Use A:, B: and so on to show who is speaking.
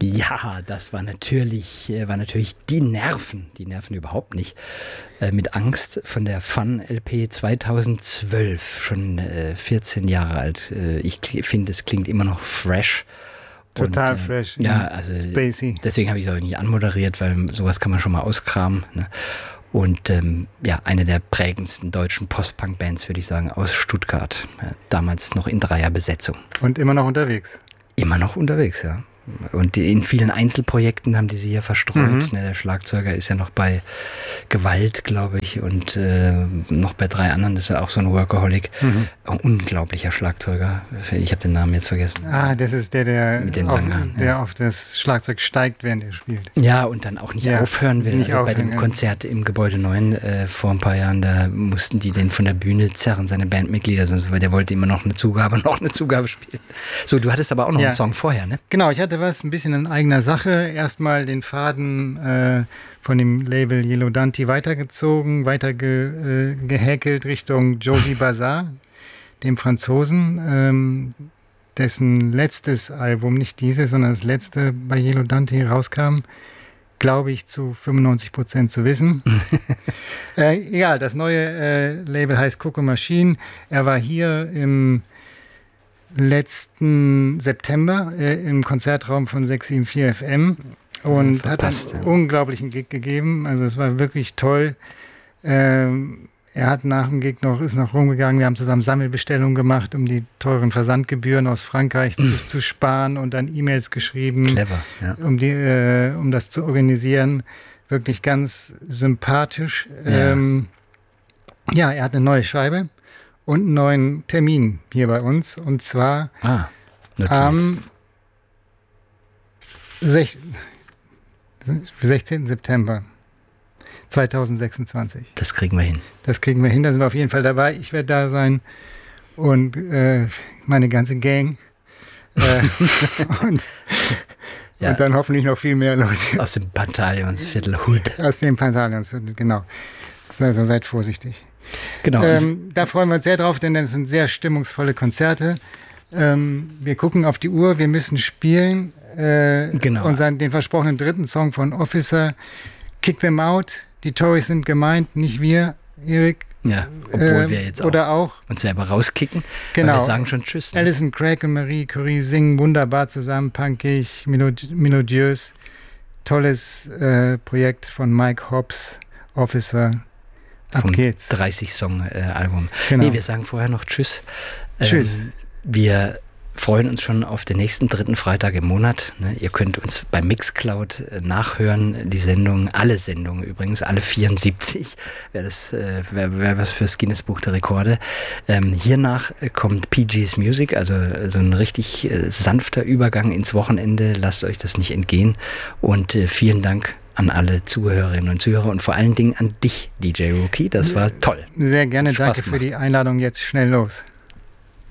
A: Ja, das war natürlich die Nerven überhaupt nicht. Mit Angst von der Fun-LP 2012, schon 14 Jahre alt. Ich finde, es klingt immer noch fresh.
B: Total fresh.
A: Ja, also
B: spacey.
A: Deswegen habe ich es auch nicht anmoderiert, weil sowas kann man schon mal auskramen. Ne? Und eine der prägendsten deutschen Post-Punk-Bands, würde ich sagen, aus Stuttgart. Damals noch in Dreierbesetzung.
B: Und immer noch unterwegs.
A: Immer noch unterwegs, ja. Und in vielen Einzelprojekten haben die sie ja verstreut.
B: Mhm.
A: Ne, der Schlagzeuger ist ja noch bei Gewalt, glaube ich, und noch bei 3 anderen. Das ist ja auch so ein Workaholic.
B: Mhm.
A: Ein unglaublicher Schlagzeuger. Ich habe den Namen jetzt vergessen.
B: Das ist der
A: mit den langen Haaren,
B: der auf das Schlagzeug steigt, während er spielt.
A: Ja, und dann auch nicht aufhören will.
B: Nicht
A: also bei
B: aufhören,
A: dem Konzert im Gebäude 9 vor ein paar Jahren, da mussten die den von der Bühne zerren, seine Bandmitglieder, weil der wollte immer noch eine Zugabe spielen. So, du hattest aber auch noch einen Song vorher, ne?
B: Genau, ich hatte was ein bisschen in eigener Sache. Erstmal den Faden von dem Label Yellow Dante weitergezogen, gehäkelt Richtung Josie Bazar, dem Franzosen, dessen letztes Album, nicht dieses, sondern das letzte bei Yellow Dante rauskam, glaube ich, zu 95% zu wissen. Egal, das neue Label heißt Coco Machine. Er war hier im letzten September im Konzertraum von 674 FM und hat einen unglaublichen Gig gegeben. Also es war wirklich toll. Er hat nach dem Gig ist noch rumgegangen. Wir haben zusammen Sammelbestellungen gemacht, um die teuren Versandgebühren aus Frankreich zu sparen und dann E-Mails geschrieben,
A: Clever, ja.
B: um das zu organisieren. Wirklich ganz sympathisch.
A: Ja.
B: Er hat eine neue Scheibe und einen neuen Termin hier bei uns. Und zwar am 16. September 2026.
A: Das kriegen wir hin.
B: Da sind wir auf jeden Fall dabei. Ich werde da sein und meine ganze Gang. Und dann hoffentlich noch viel mehr Leute.
A: Aus dem Pantaleonsviertel Hood.
B: Aus dem Pantaleonsviertel, genau. Also seid vorsichtig.
A: Genau.
B: Da freuen wir uns sehr drauf, denn das sind sehr stimmungsvolle Konzerte. Wir gucken auf die Uhr, wir müssen spielen.
A: Genau.
B: Und den versprochenen 3. Song von Officer, Kick Them Out. Die Tories sind gemeint, nicht wir, Erik.
A: Ja, obwohl wir jetzt
B: auch
A: uns selber rauskicken.
B: Genau.
A: Weil wir sagen schon Tschüss. Ne?
B: Alison Craig und Marie Curie singen wunderbar zusammen, punkig, melodiös. Tolles Projekt von Mike Hobbs, Officer. Ab geht's.
A: 30-Song-Album.
B: Genau.
A: Nee, wir sagen vorher noch Tschüss.
B: Tschüss.
A: Wir freuen uns schon auf den nächsten 3. Freitag im Monat. Ne? Ihr könnt uns bei Mixcloud nachhören, die Sendungen, alle Sendungen übrigens, alle 74, wäre was fürs Guinness-Buch der Rekorde. Hiernach kommt PG's Music, also so ein richtig sanfter Übergang ins Wochenende. Lasst euch das nicht entgehen und vielen Dank an alle Zuhörerinnen und Zuhörer und vor allen Dingen an dich, DJ Rookie. Das war toll.
B: Sehr gerne, danke für die Einladung. Jetzt schnell los.